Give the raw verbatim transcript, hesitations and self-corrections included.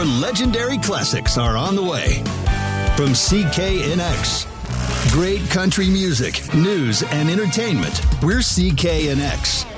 legendary classics are on the way. From C K N X, great country music, news, and entertainment. We're C K N X.